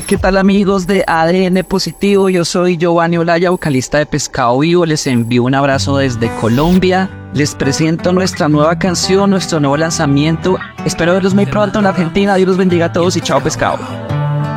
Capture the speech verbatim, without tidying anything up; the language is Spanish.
¿Qué tal amigos de A D N Positivo? Yo soy Giovanni Olaya, vocalista de Pescado Vivo. Les envío un abrazo desde Colombia. Les presento nuestra nueva canción, nuestro nuevo lanzamiento. Espero verlos muy pronto en Argentina. Dios los bendiga a todos y chao pescado.